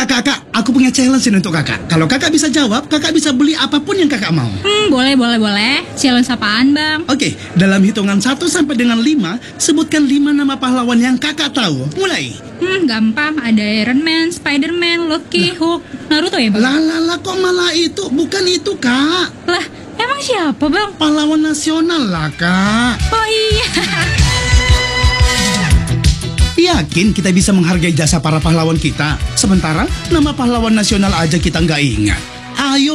Kakak, aku punya challenge ini untuk kakak. Kalau kakak bisa jawab, kakak bisa beli apapun yang kakak mau. Boleh. Challenge apaan, Bang? Oke, dalam hitungan 1 sampai dengan 5, sebutkan 5 nama pahlawan yang kakak tahu. Mulai. Gampang. Ada Iron Man, Spider-Man, Loki, Hulk, Naruto ya, Bang? Lah, kok malah itu? Bukan itu, Kak. Lah, emang siapa, Bang? Pahlawan nasional lah, Kak. Oh iya. Yakin kita bisa menghargai jasa para pahlawan kita? Sementara nama pahlawan nasional aja kita nggak ingat.